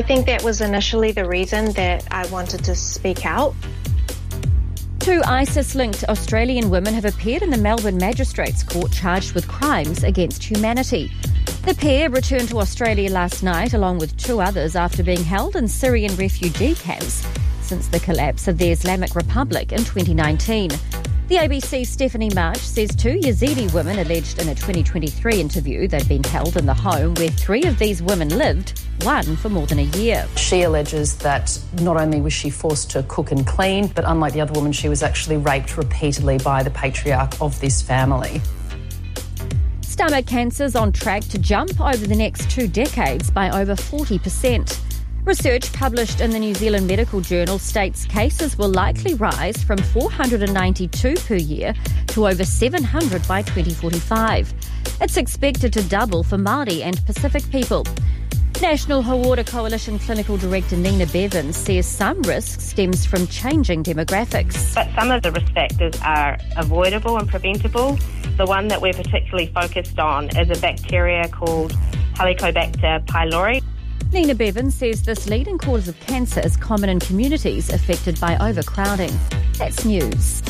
think that was initially the reason that I wanted to speak out. 2 ISIS-linked Australian women have appeared in the Melbourne Magistrates Court charged with crimes against humanity. The pair returned to Australia last night along with 2 others after being held in Syrian refugee camps since the collapse of the Islamic Republic in 2019. The ABC's Stephanie March says 2 Yazidi women alleged in a 2023 interview they'd been held in the home where 3 of these women lived, one for more than a year. She alleges that not only was she forced to cook and clean, but unlike the other woman, she was actually raped repeatedly by the patriarch of this family. Stomach cancer's on track to jump over the next 2 decades by over 40%. Research published in the New Zealand Medical Journal states cases will likely rise from 492 per year to over 700 by 2045. It's expected to double for Māori and Pacific people. National Hawara Coalition Clinical Director Nina Bevins says some risk stems from changing demographics. But some of the risk factors are avoidable and preventable. The one that we're particularly focused on is a bacteria called Helicobacter pylori. Nina Bevins says this leading cause of cancer is common in communities affected by overcrowding. That's news.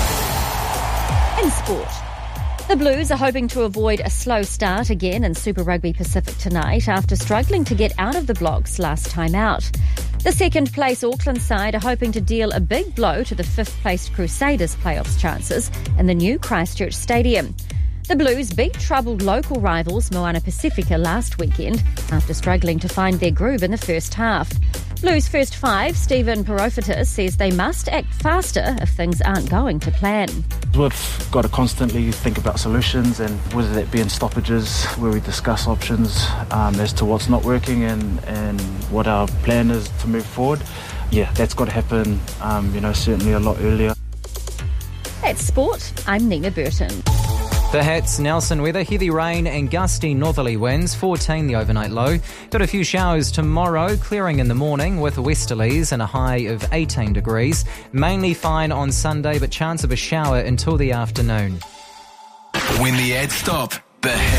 In sport. The Blues are hoping to avoid a slow start again in Super Rugby Pacific tonight after struggling to get out of the blocks last time out. The second-place Auckland side are hoping to deal a big blow to the fifth-placed Crusaders' playoffs chances in the new Christchurch Stadium. The Blues beat troubled local rivals Moana Pacifica last weekend after struggling to find their groove in the first half. Blues first 5, Stephen Perofita, says they must act faster if things aren't going to plan. We've got to constantly think about solutions, and whether that be in stoppages where we discuss options as to what's not working and what our plan is to move forward. Yeah, that's got to happen, certainly a lot earlier. That's sport. I'm Nina Burton. The Hats, Nelson weather, heavy rain and gusty northerly winds, 14 the overnight low. Got a few showers tomorrow, clearing in the morning with westerlies and a high of 18 degrees. Mainly fine on Sunday, but chance of a shower until the afternoon. When the ads stop, the